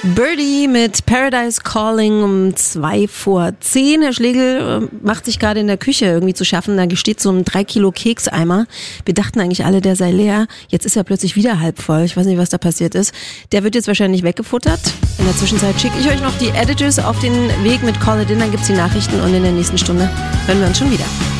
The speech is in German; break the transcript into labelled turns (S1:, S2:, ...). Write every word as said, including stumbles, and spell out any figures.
S1: Birdie mit Paradise Calling um zwei vor zehn. Herr Schlegel äh, macht sich gerade in der Küche irgendwie zu schaffen. Da steht so ein drei Kilo Kekseimer. Wir dachten eigentlich alle, der sei leer. Jetzt ist er plötzlich wieder halb voll. Ich weiß nicht, was da passiert ist. Der wird jetzt wahrscheinlich weggefuttert. In der Zwischenzeit schicke ich euch noch die Editors auf den Weg mit Call It In. Dann gibt's die Nachrichten und in der nächsten Stunde hören wir uns schon wieder.